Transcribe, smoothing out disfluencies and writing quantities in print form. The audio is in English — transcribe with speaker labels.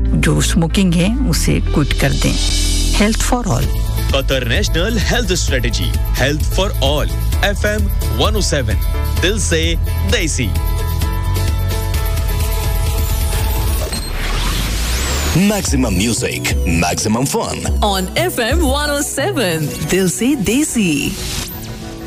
Speaker 1: जो स्मोकिंग है उसे क्विट कर दें health for all
Speaker 2: Qatar National Health Strategy Health for All FM 107 दिल से देसी
Speaker 3: Maximum music, maximum fun
Speaker 4: on FM 107 दिल से देसी